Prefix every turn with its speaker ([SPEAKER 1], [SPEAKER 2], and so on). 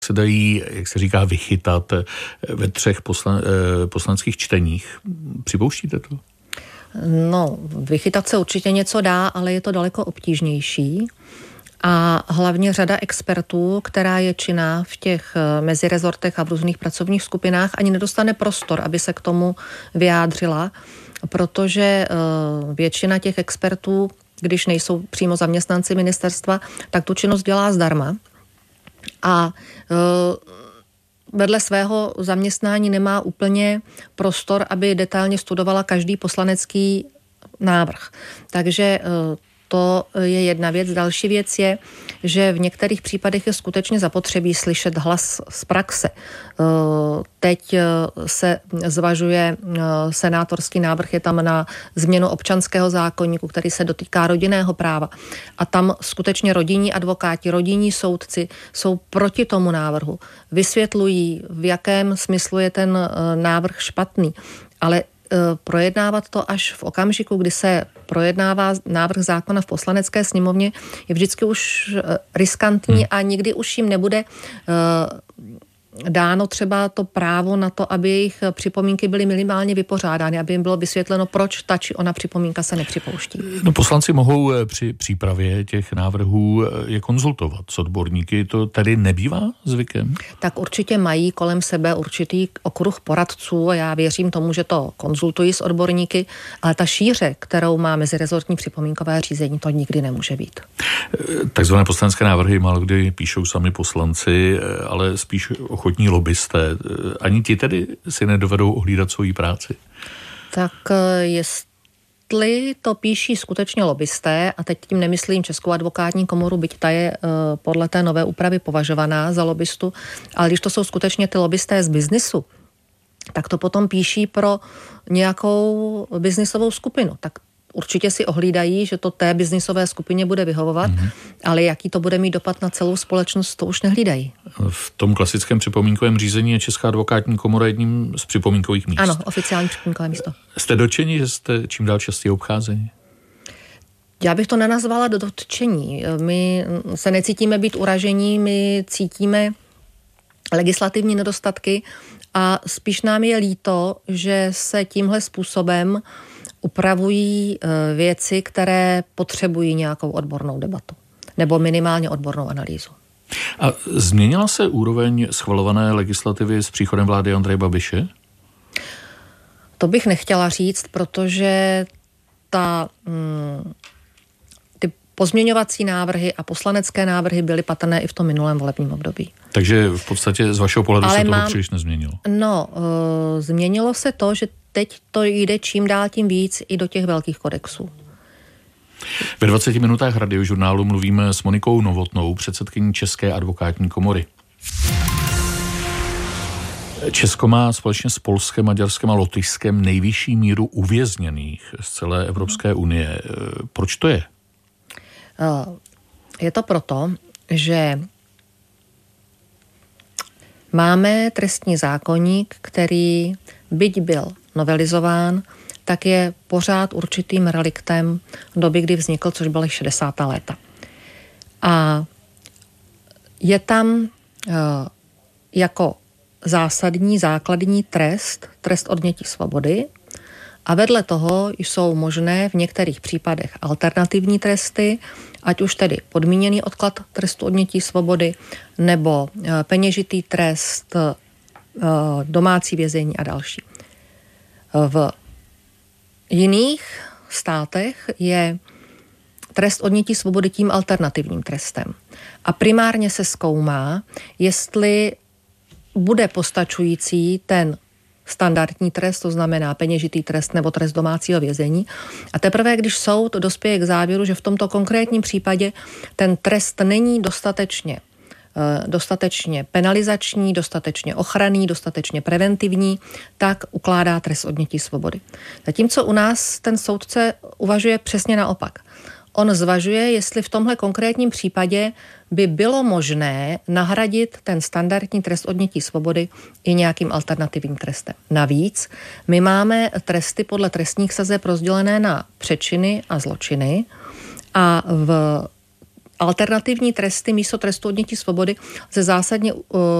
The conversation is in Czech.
[SPEAKER 1] se dají, jak se říká, vychytat ve 3 poslaneckých čteních. Připouštíte to?
[SPEAKER 2] No, vychytat se určitě něco dá, ale je to daleko obtížnější. A hlavně řada expertů, která je činná v těch mezirezortech a v různých pracovních skupinách, ani nedostane prostor, aby se k tomu vyjádřila, protože většina těch expertů, když nejsou přímo zaměstnanci ministerstva, tak tu činnost dělá zdarma. A vedle svého zaměstnání nemá úplně prostor, aby detailně studovala každý poslanecký návrh. Takže to je jedna věc. Další věc je, že v některých případech je skutečně zapotřebí slyšet hlas z praxe. Teď se zvažuje senátorský návrh, je tam na změnu občanského zákoníku, který se dotýká rodinného práva. A tam skutečně rodinní advokáti, rodinní soudci jsou proti tomu návrhu. Vysvětlují, v jakém smyslu je ten návrh špatný. Ale projednávat to až v okamžiku, kdy se projednává návrh zákona v poslanecké sněmovně, je vždycky už riskantní a nikdy už jim nebude dáno třeba to právo na to, aby jejich připomínky byly minimálně vypořádány, aby jim bylo vysvětleno, proč ta či ona připomínka se nepřipouští.
[SPEAKER 1] No, poslanci mohou při přípravě těch návrhů je konzultovat s odborníky, to tady nebývá zvykem?
[SPEAKER 2] Tak určitě mají kolem sebe určitý okruh poradců a já věřím tomu, že to konzultují s odborníky, ale ta šíře, kterou má mezirezortní připomínkové řízení, to nikdy nemůže být.
[SPEAKER 1] Takzvané poslanecké návrhy málokdy píšou sami poslanci, ale spíš ochotní lobbysté. Ani ti tedy si nedovedou ohlídat svoji práci?
[SPEAKER 2] Tak jestli to píší skutečně lobbysté, a teď tím nemyslím Českou advokátní komoru, byť ta je podle té nové úpravy považovaná za lobbystu, ale když to jsou skutečně ty lobbysté z biznisu, tak to potom píší pro nějakou biznisovou skupinu. Tak určitě si ohlídají, že to té biznisové skupině bude vyhovovat, ale jaký to bude mít dopad na celou společnost, to už nehlídají.
[SPEAKER 1] V tom klasickém připomínkovém řízení je Česká advokátní komora jedním z připomínkových míst.
[SPEAKER 2] Ano, oficiální připomínkové místo.
[SPEAKER 1] Jste dotčeni, že jste čím dál častěji obcházeni?
[SPEAKER 2] Já bych to nenazvala do dotčení. My se necítíme být uražení, my cítíme legislativní nedostatky a spíš nám je líto, že se tímhle způsobem upravují věci, které potřebují nějakou odbornou debatu nebo minimálně odbornou analýzu.
[SPEAKER 1] A změnila se úroveň schvalované legislativy s příchodem vlády Andreje Babiše?
[SPEAKER 2] To bych nechtěla říct, protože ty pozměňovací návrhy a poslanecké návrhy byly patrné i v tom minulém volebním období.
[SPEAKER 1] Takže v podstatě z vašeho pohledu se toho příliš nezměnilo?
[SPEAKER 2] No, změnilo se to, že teď to jde čím dál tím víc i do těch velkých kodexů.
[SPEAKER 1] Ve 20 minutách Radiožurnálu mluvíme s Monikou Novotnou, předsedkyní České advokátní komory. Česko má společně s Polskem, Maďarskem a Lotyšskem nejvyšší míru uvězněných z celé Evropské unie. Proč to je?
[SPEAKER 2] Je to proto, že máme trestní zákoník, který byť byl novelizován, tak je pořád určitým reliktem doby, kdy vznikl, což byly 60. léta. A je tam jako zásadní, základní trest odnětí svobody a vedle toho jsou možné v některých případech alternativní tresty, ať už tedy podmíněný odklad trestu odnětí svobody nebo peněžitý trest, domácí vězení a další. V jiných státech je trest odnětí svobody tím alternativním trestem. A primárně se zkoumá, jestli bude postačující ten standardní trest, to znamená peněžitý trest nebo trest domácího vězení. A teprve, když soud dospěje k závěru, že v tomto konkrétním případě ten trest není dostatečně penalizační, dostatečně ochranný, dostatečně preventivní, tak ukládá trest odnětí svobody. Zatímco u nás ten soudce uvažuje přesně naopak. On zvažuje, jestli v tomhle konkrétním případě by bylo možné nahradit ten standardní trest odnětí svobody i nějakým alternativním trestem. Navíc my máme tresty podle trestních sazeb rozdělené na přečiny a zločiny a v alternativní tresty místo trestu odnětí svobody lze zásadně